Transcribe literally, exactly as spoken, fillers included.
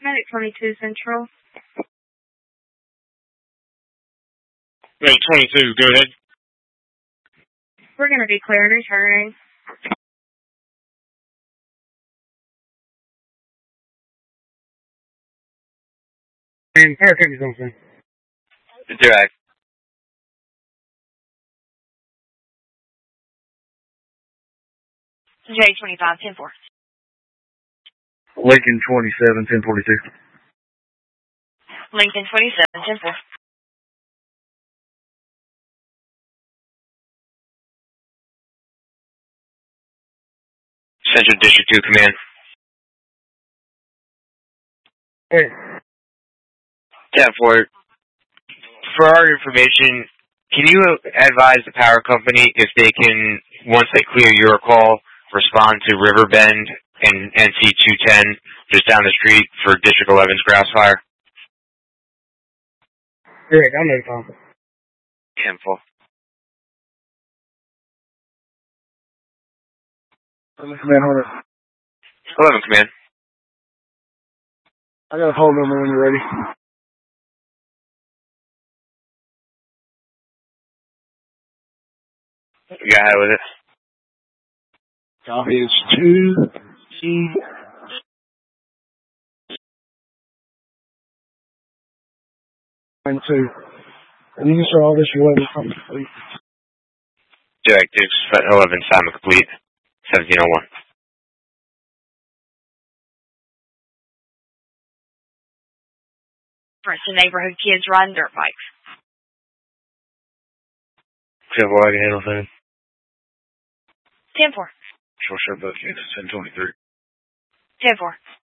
Medic twenty-two Central. Medic twenty-two, go ahead. We're going to be clear and returning. And paratech is on scene. Direct. J twenty-five, ten four. Lincoln twenty-seven, ten forty-two. Lincoln twenty-seven, ten four. Central District two Command. Hey. ten four. For our information, can you advise the power company if they can, once they clear your call, respond to Riverbend and N C two ten just down the street for District eleven's grass fire? Direct, I'm ready, Tom. ten four. eleven Command, hold on. eleven Command. I got a hold number when you're ready. Go ahead with it. Copy, it's two E nine two. And you can start all this your eleven something, please. Directives, eleven, assignment complete. seventeen oh one. For the neighborhood kids riding dirt bikes. ten four, I can handle things. ten four. Short shot both units, ten twenty-three. ten four.